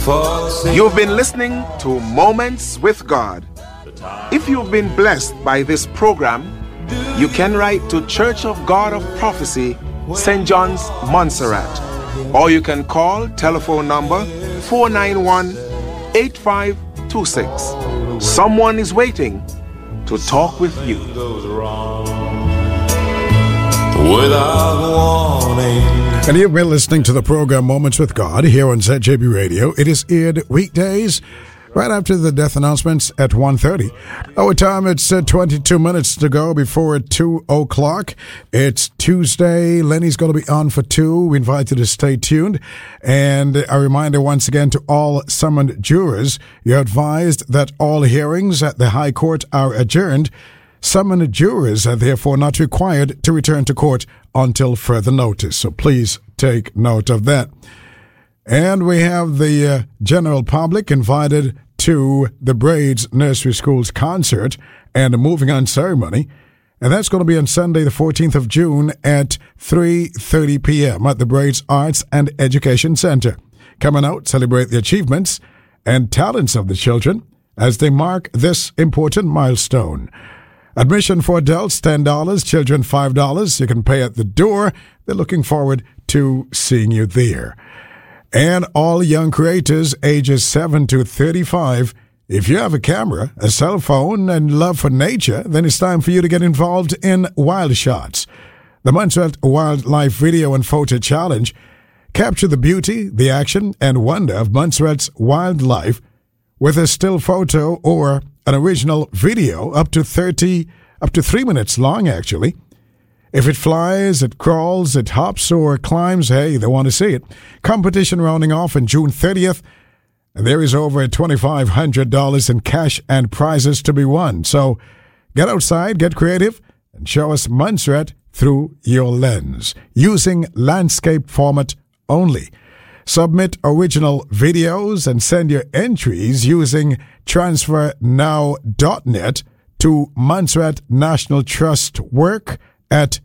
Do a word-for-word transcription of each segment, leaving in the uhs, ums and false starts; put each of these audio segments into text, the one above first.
You've been listening to Moments with God. If you've been blessed by this program, you can write to Church of God of Prophecy, Saint John's, Montserrat, or you can call telephone number four nine one, eight five two six. Someone is waiting to talk with you. Without warning. And you've been listening to the program Moments with God here on Z J B Radio. It is aired weekdays right after the death announcements at one thirty. Our time, it's uh, twenty-two minutes to go before two o'clock. It's Tuesday. Lenny's going to be on for two. We invite you to stay tuned. And a reminder once again to all summoned jurors, you're advised that all hearings at the High Court are adjourned. Summoned jurors are therefore not required to return to court until further notice. So please take note of that. And we have the uh, general public invited to the Braids Nursery School's concert and a moving on ceremony. And that's going to be on Sunday, the fourteenth of June at three thirty p.m. at the Braids Arts and Education Center. Coming out, celebrate the achievements and talents of the children as they mark this important milestone. Admission for adults, ten dollars, children, five dollars. You can pay at the door. They're looking forward to seeing you there. And all young creators ages seven to thirty-five, if you have a camera, a cell phone, and love for nature, then it's time for you to get involved in Wild Shots. The Montserrat Wildlife Video and Photo Challenge. Capture the beauty, the action, and wonder of Montserrat's wildlife with a still photo or an original video up to thirty, up to three minutes long, actually. If it flies, it crawls, it hops, or climbs, hey, they want to see it. Competition rounding off on June thirtieth, and there is over twenty-five hundred dollars in cash and prizes to be won. So get outside, get creative, and show us Montserrat through your lens, using landscape format only. Submit original videos and send your entries using transfer now dot net to Montserrat National Trust Work at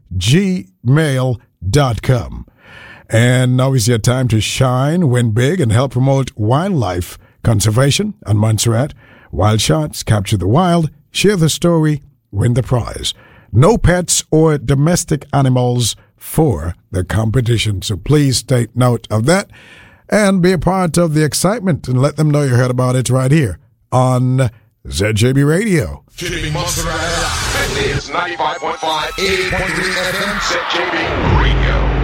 gmail dot com. And now is your time to shine, win big, and help promote wildlife conservation on Montserrat. Wild Shots, capture the wild, share the story, win the prize. No pets or domestic animals for the competition. So please take note of that and be a part of the excitement and let them know you heard about it right here on Z J B Radio. Keeping Montserrat alive. This is ninety-five point five, eighty point three F M, Z J B Radio.